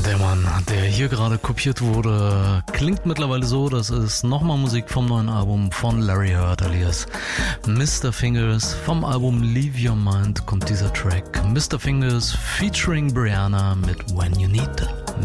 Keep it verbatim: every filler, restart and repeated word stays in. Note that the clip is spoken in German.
Der Mann, der hier gerade kopiert wurde, klingt mittlerweile so, das ist nochmal Musik vom neuen Album von Larry Heard alias Mister Fingers. Vom Album Leave Your Mind kommt dieser Track. Mister Fingers featuring Brianna mit When You Need